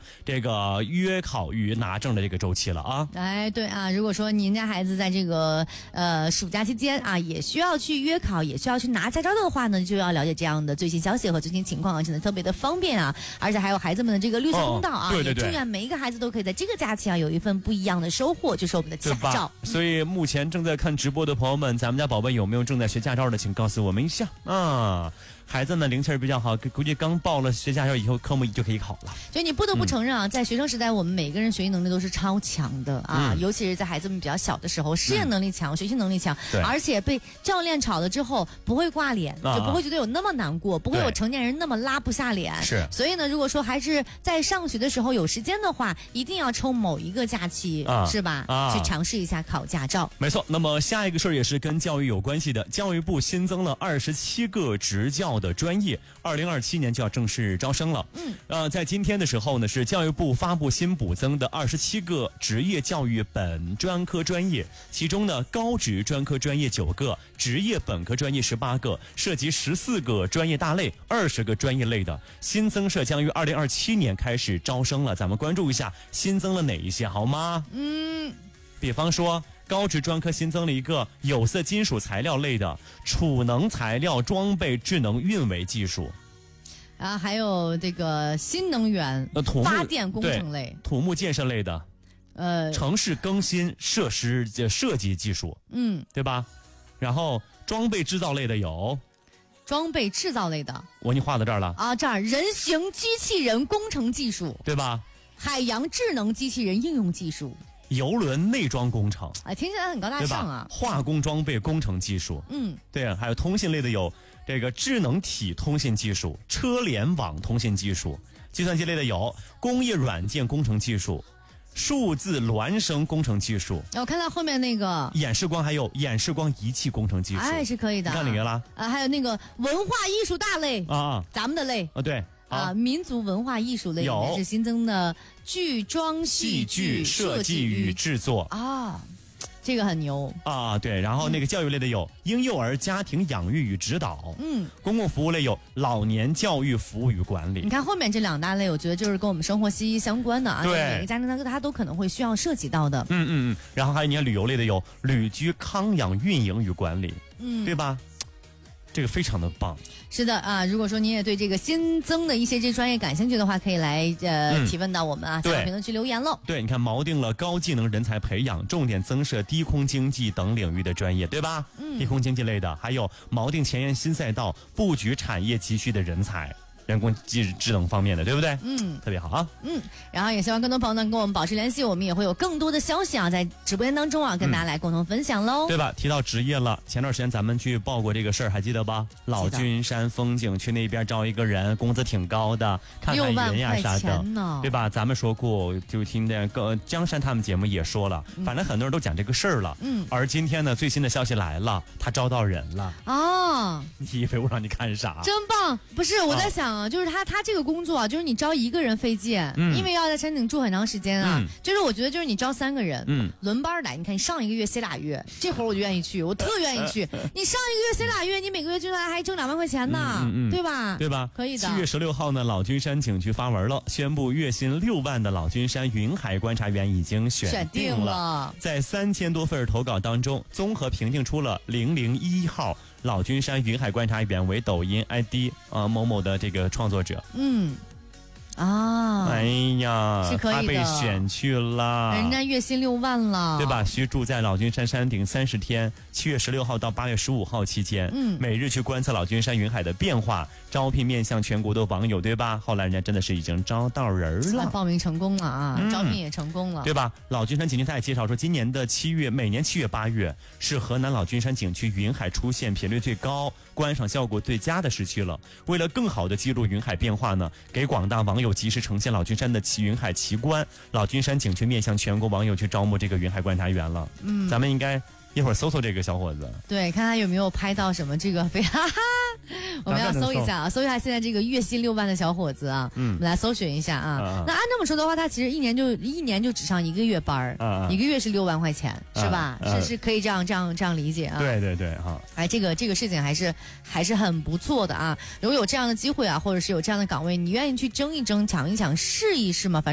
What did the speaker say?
这个约考与拿证的这个周期了啊。 哎，对啊，如果说您家孩子在这个暑假期间啊，也需要去约考，也需要去拿驾照的话呢，就要了解这样的最新消息和最新情况啊，现在特别的方便啊，而且还有孩子们的这个绿色通道啊， 对对对， 也祝愿每一个孩子都可以在这个假期啊有一份不一样的收获，就是我们的驾照。 所以目前正在看直播的朋友们，咱们家宝贝有没有正在学驾照的，请告诉我们一下啊。孩子呢灵气儿比较好，估计刚报了学驾照以后科目就可以考了。 所以你不得不承认啊，在学生时代我们每个人学习能力都是超强的啊，尤其是在孩子们比较小的时候，适应能力强，学习能力强，而且被教练吵了之后不会挂脸，就不会觉得有那么难过，不会有成年人那么拉不下脸。 是， 所以呢，如果说还是在上学的时候有时间的话，一定要抽某一个假期，是吧？去尝试一下考驾照。 没错。那么下一个事儿也是跟教育有关系的，教育部新增了27个职教的专业，2027年就要正式招生了。在今天的时候呢，是教育部发布新补增的27个职业教育本专科专业，其中呢，高职专科专业9个，职业本科专业18个，涉及14个专业大类，20个专业类的新增设将于2027年开始招生了。咱们关注一下新增了哪一些好吗？比方说高职专科新增了一个有色金属材料类的储能材料装备智能运维技术啊，还有这个新能源发电工程类、 土木建设类的，城市更新设施设计技术，对吧？然后装备制造类的有装备制造类的， 我给你画到这儿了啊，这儿人形机器人工程技术， 对吧？ 海洋智能机器人应用技术。 邮轮内装工程， 听起来很高大上啊！ 化工装备工程技术，对，还有通信类的有这个智能体通信技术、车联网通信技术，计算机类的有工业软件工程技术、数字孪生工程技术。 我看到后面那个演示光，还有演示光仪器工程技术， 是可以的。 你看哪个了？ 还有那个文化艺术大类咱们的类对。 民族文化艺术类也是新增的剧装戏剧设计与制作这个很牛对。然后那个教育类的有婴幼儿家庭养育与指导，公共服务类有老年教育服务与管理。 你看后面这2大类，我觉得就是跟我们生活息息相关的啊， 对， 每个家庭它都可能会需要涉及到的。 然后还有你看旅游类的有旅居康养运营与管理，对吧？这个非常的棒。 是的啊，如果说您也对这个新增的一些这专业感兴趣的话，可以来提问到我们在评论区留言喽。 对，你看锚定了高技能人才培养，重点增设低空经济等领域的专业，对吧？低空经济类的，还有锚定前沿新赛道，布局产业急需的人才。人工智能方面的，对不对？特别好啊。 然后也希望更多朋友呢跟我们保持联系，我们也会有更多的消息在直播间当中跟大家来共同分享喽。 对吧？提到职业了，前段时间咱们去报过这个事儿，还记得吧？老君山风景区那边招一个人，工资挺高的，看看云呀啥的，对吧？咱们说过，就听见江山他们节目也说了，反正很多人都讲这个事儿了。而今天呢，最新的消息来了，他招到人了你以为我让你看啥？ 真棒！不是，我在想就是他这个工作就是你招一个人费劲，因为要在山顶住很长时间就是我觉得就是你招3个人，轮班来。你看你上1个月歇2月，这活我就愿意去，我特愿意去。你上1个月歇2月，你每个月就还挣2万块钱呢，对吧？ 对吧？ 可以的。 7月16号呢，老君山景区发文了，宣布月薪6万的老君山云海观察员已经选定了。在3000多份投稿当中，综合评定出了001号老君山云海观察员为抖音 ID 某某的这个创作者。哎呀， 是可以的， 他被选去了， 人家月薪6万了， 对吧？需住在老君山山顶30天，7月16号到8月15号期间，每日去观测老君山云海的变化，招聘面向全国的网友，对吧？后来人家真的是已经招到人了， 报名成功了招聘也成功了， 对吧？老君山景区他也介绍说，今年的每年7月8月是河南老君山景区云海出现频率最高、观赏效果最佳的时期了。为了更好的记录云海变化呢，给广大网友及时呈现老君山的云海奇观，老君山景区面向全国网友去招募这个云海观察员了。咱们应该一会儿搜搜这个小伙子， 对，看他有没有拍到什么这个我们要搜一下搜一下现在这个月薪6万的小伙子我们来搜寻一下那按这么说的话，他其实一年就只上1个月班1个月是6万块钱，是吧？是可以这样理解对对对这个事情还是很不错的如果有这样的机会或者是有这样的岗位，你愿意去争一争、抢一抢、试一试吗？